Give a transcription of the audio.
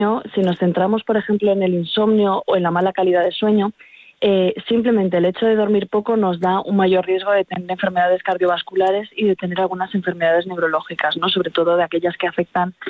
si nos centramos, por ejemplo, en el insomnio o en la mala calidad de sueño, simplemente el hecho de dormir poco nos da un mayor riesgo de tener enfermedades cardiovasculares y de tener algunas enfermedades neurológicas, ¿no? Sobre todo de aquellas que afectan